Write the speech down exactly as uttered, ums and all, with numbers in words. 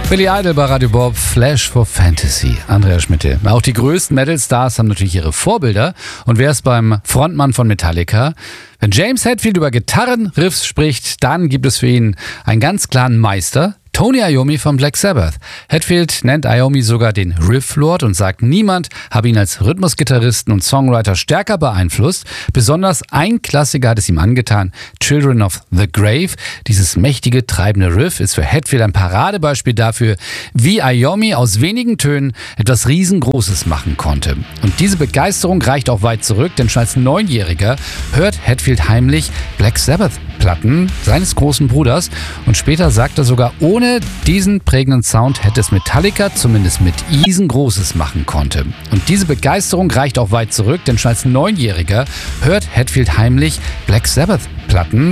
Billy Idol bei Radio Bob, Flash for Fantasy. Andreas Schmitte. Auch die größten Metal-Stars haben natürlich ihre Vorbilder. Und wer ist beim Frontmann von Metallica? Wenn James Hetfield über Gitarrenriffs spricht, dann gibt es für ihn einen ganz klaren Meister. Tony Iommi von Black Sabbath. Hetfield nennt Iommi sogar den Riff-Lord und sagt, niemand habe ihn als Rhythmusgitarristen und Songwriter stärker beeinflusst. Besonders ein Klassiker hat es ihm angetan, Children of the Grave. Dieses mächtige, treibende Riff ist für Hetfield ein Paradebeispiel dafür, wie Iommi aus wenigen Tönen etwas Riesengroßes machen konnte. Und diese Begeisterung reicht auch weit zurück, denn schon als Neunjähriger hört Hetfield heimlich Black Sabbath-Platten seines großen Bruders und später sagt er sogar, ohne diesen prägenden Sound hätte es Metallica zumindest mit Eason Großes machen konnte. Und diese Begeisterung reicht auch weit zurück, denn schon als Neunjähriger hört Hetfield heimlich Black Sabbath-Platten